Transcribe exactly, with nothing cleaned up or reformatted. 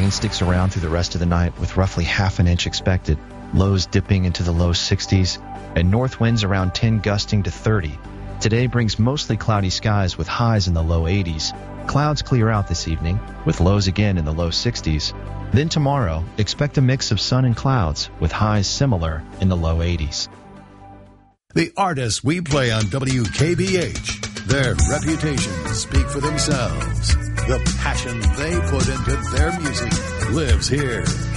Rain sticks around through the rest of the night with roughly half an inch expected, lows dipping into the low sixties, and north winds around ten gusting to thirty. Today brings mostly cloudy skies with highs in the low eighties. Clouds clear out this evening, with lows again in the low sixties. Then tomorrow, expect a mix of sun and clouds, with highs similar in the low eighties. The artists we play on W K B H, their reputations speak for themselves. The passion they put into their music lives here.